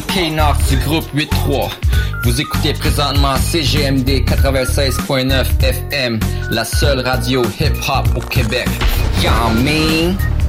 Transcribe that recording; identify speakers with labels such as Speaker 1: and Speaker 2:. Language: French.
Speaker 1: K-Nox du groupe 8-3. Vous écoutez présentement CGMD 96.9 FM, la seule radio hip-hop au Québec. Y'all mean?